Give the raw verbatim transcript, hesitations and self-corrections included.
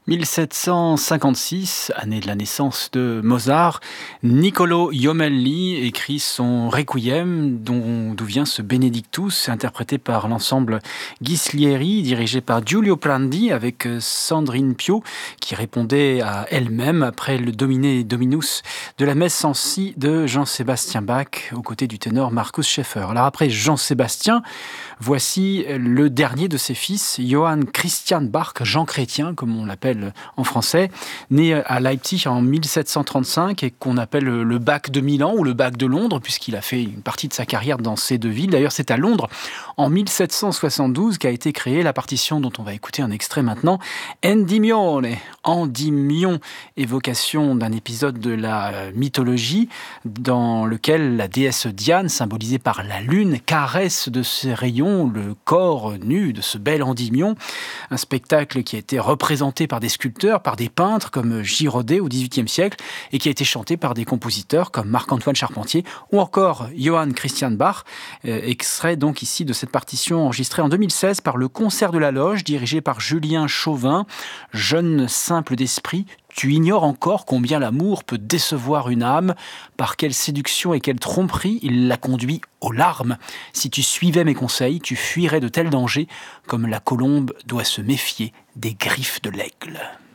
mille sept cent cinquante-six, année de la naissance de Mozart, Niccolò Jommelli écrit son Requiem, dont, d'où vient ce Benedictus, interprété par l'ensemble Ghislieri, dirigé par Giulio Prandi, avec Sandrine Pio, qui répondait à elle-même après le Domine Dominus de la messe en si de Jean-Sébastien Bach, aux côtés du ténor Markus Schäfer. Alors après Jean-Sébastien, voici le dernier de ses fils, Johann Christian Bach, Jean Chrétien, comme on l'appelle en français, né à Leipzig en mille sept cent trente-cinq et qu'on appelle le Bach de Milan ou le Bach de Londres, puisqu'il a fait une partie de sa carrière dans ces deux villes. D'ailleurs, c'est à Londres, en mille sept cent soixante-douze, qu'a été créée la partition dont on va écouter un extrait maintenant, Endymione, Endymion, évocation d'un épisode de la mythologie dans lequel la déesse Diane, symbolisée par la lune, caresse de ses rayons le corps nu de ce bel Endymion. Un spectacle qui a été représenté par des sculpteurs, par des peintres comme Girodet au dix-huitième siècle et qui a été chanté par des compositeurs comme Marc-Antoine Charpentier ou encore Johann Christian Bach, euh, extrait donc ici de cette partition enregistrée en deux mille seize par le Concert de la Loge dirigé par Julien Chauvin, jeune simple d'esprit. Tu ignores encore combien l'amour peut décevoir une âme, par quelle séduction et quelle tromperie il la conduit aux larmes. Si tu suivais mes conseils, tu fuirais de tels dangers, comme la colombe doit se méfier des griffes de l'aigle.